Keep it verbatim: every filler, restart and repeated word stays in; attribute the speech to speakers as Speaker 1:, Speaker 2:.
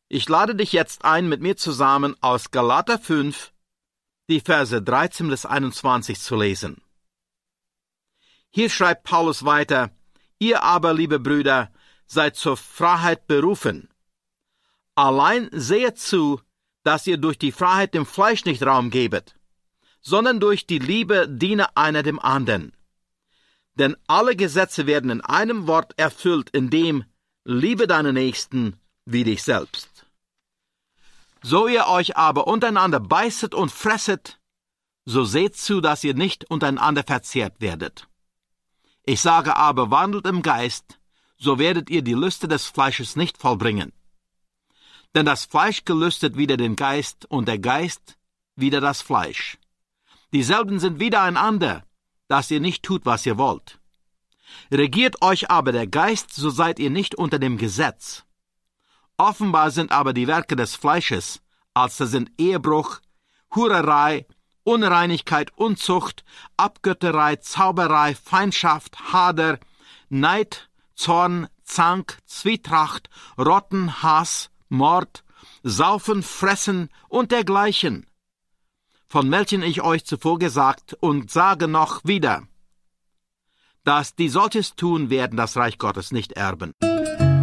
Speaker 1: Ich lade dich jetzt ein, mit mir zusammen aus Galater fünf, die Verse dreizehn bis einundzwanzig zu lesen. Hier schreibt Paulus weiter: Ihr aber, liebe Brüder, seid zur Freiheit berufen. Allein sehet zu, dass ihr durch die Freiheit dem Fleisch nicht Raum gebet, sondern durch die Liebe diene einer dem anderen. Denn alle Gesetze werden in einem Wort erfüllt, in dem: Liebe deinen Nächsten wie dich selbst. So ihr euch aber untereinander beißet und fresset, so seht zu, dass ihr nicht untereinander verzehrt werdet. Ich sage aber, wandelt im Geist, so werdet ihr die Lüste des Fleisches nicht vollbringen. Denn das Fleisch gelüstet wider den Geist, und der Geist wider das Fleisch. Dieselben sind widereinander, dass ihr nicht tut, was ihr wollt. Regiert euch aber der Geist, so seid ihr nicht unter dem Gesetz. Offenbar sind aber die Werke des Fleisches, als da sind Ehebruch, Hurerei, Unreinigkeit, Unzucht, Abgötterei, Zauberei, Feindschaft, Hader, Neid, Zorn, Zank, Zwietracht, Rotten, Hass, Mord, Saufen, Fressen und dergleichen, von welchen ich euch zuvor gesagt und sage noch wieder, dass die solches tun, werden das Reich Gottes nicht erben.